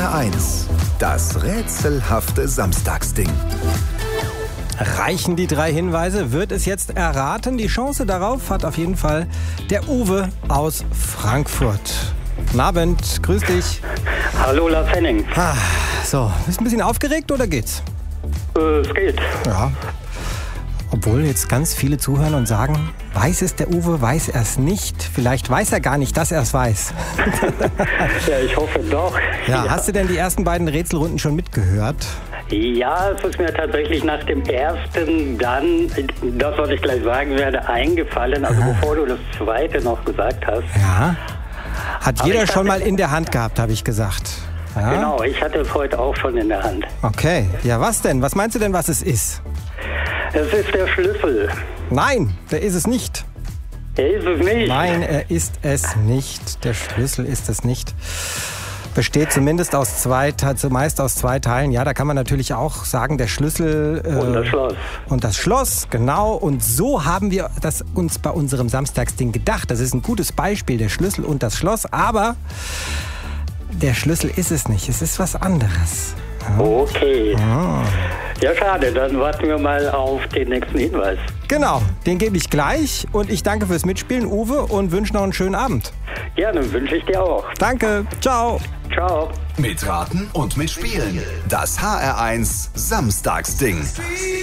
HR1, das rätselhafte Samstagsding. Reichen die 3 Hinweise? Wird es jetzt erraten? Die Chance darauf hat auf jeden Fall der Uwe aus Frankfurt. Guten Abend, grüß dich. Hallo, Lars Henning. So, bist du ein bisschen aufgeregt oder geht's? Es geht. Ja. Obwohl jetzt ganz viele zuhören und sagen, weiß es der Uwe, weiß er es nicht. Vielleicht weiß er gar nicht, dass er es weiß. Ja, ich hoffe doch. Ja, hast du denn die ersten beiden Rätselrunden schon mitgehört? Ja, es ist mir tatsächlich nach dem ersten dann, das, was ich gleich sagen werde, eingefallen. Also bevor du das zweite noch gesagt hast. Ja. Hat Aber jeder ich schon mal hatte- in der Hand gehabt, habe ich gesagt. Ja? Genau, ich hatte es heute auch schon in der Hand. Okay. Ja, was denn? Was meinst du denn, was es ist? Es ist der Schlüssel. Nein, der ist es nicht. Er ist es nicht. Nein, er ist es nicht. Der Schlüssel ist es nicht. Besteht zumindest zumeist aus 2 Teilen. Ja, da kann man natürlich auch sagen, der Schlüssel Und das Schloss. und das Schloss, genau. Und so haben wir das uns bei unserem Samstagsding gedacht. Das ist ein gutes Beispiel, der Schlüssel und das Schloss. Aber der Schlüssel ist es nicht. Es ist was anderes. Okay. Ja, schade. Dann warten wir mal auf den nächsten Hinweis. Genau, den gebe ich gleich. Und ich danke fürs Mitspielen, Uwe, und wünsche noch einen schönen Abend. Gerne, wünsche ich dir auch. Danke, ciao. Ciao. Mitraten und mitspielen. Das HR1 Samstagsding.